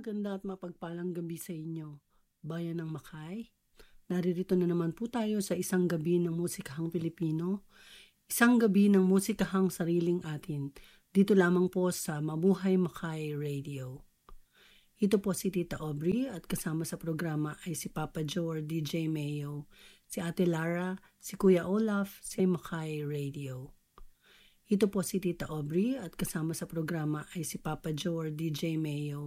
maganda at mapagpalang gabi sa inyo, Bayan ng Makay. Naririto na naman po tayo sa isang gabi ng musikahang Pilipino, isang gabi ng musikahang sariling atin, dito lamang po sa Mabuhay Makay Radio. Ito po si Tita Aubrey at kasama sa programa ay si Papa Joe or DJ Mayo, si Ate Lara, si Kuya Olaf, si Makay Radio. Ito po si Tita Aubrey at kasama sa programa ay si Papa Joe or DJ Mayo,